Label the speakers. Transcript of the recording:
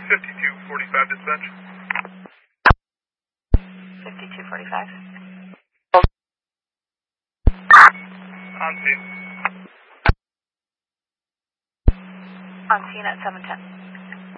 Speaker 1: 5245 dispatch.
Speaker 2: 5245.
Speaker 1: On scene.
Speaker 2: On scene at 710.